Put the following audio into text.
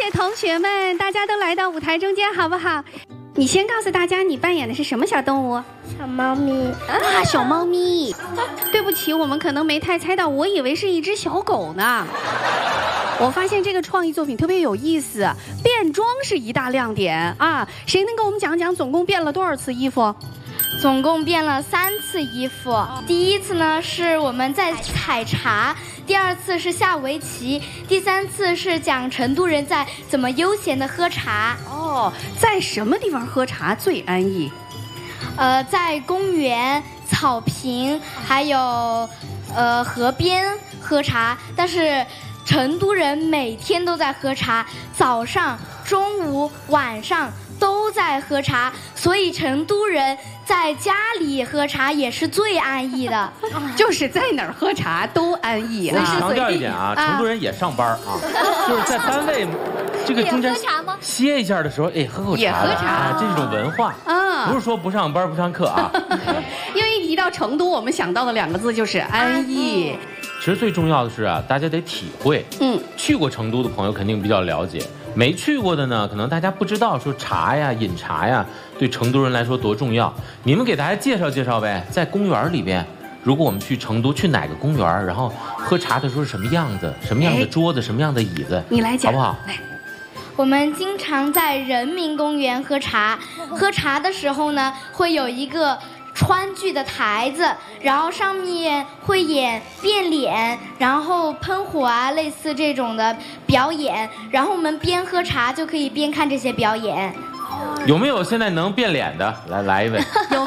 位同学们，大家都来到舞台中间，好不好？你先告诉大家，你扮演的是什么小动物？ 小猫咪啊，小猫咪。对不起，我们可能没太猜到，我以为是一只小狗呢。我发现这个创意作品特别有意思，变装是一大亮点啊！谁能给我们讲讲总共变了多少次衣服？ 总共变了3次衣服。第一次呢是我们在采茶，第2次是下围棋，第3次是讲成都人在怎么悠闲的喝茶。 哦，在什么地方喝茶最安逸？ 在公园、草坪，还有河边喝茶。但是成都人每天都在喝茶，早上、中午、晚上都在喝茶，所以成都人在家里喝茶也是最安逸的。 就是在哪儿喝茶都安逸啊！ 强调一点啊，成都人也上班啊，就是在单位这个中间歇一下的时候，哎，喝口茶， 也喝茶， 这种文化啊， 不是说不上班不上课啊。 因为一提到成都，我们想到的2个字就是安逸。 其实最重要的是啊，大家得体会。去过成都的朋友肯定比较了解，没去过的呢，可能大家不知道说茶呀、饮茶呀，对成都人来说多重要。你们给大家介绍介绍呗，在公园里边，如果我们去成都，去哪个公园，然后喝茶的时候是什么样子，什么样的桌子，什么样的椅子， 你来讲好不好？ 来。 我们经常在人民公园喝茶，喝茶的时候呢，会有一个川剧的台子，然后上面会演变脸，然后喷火啊，类似这种的表演，然后我们边喝茶就可以边看这些表演。 有没有现在能变脸的？来一位。 有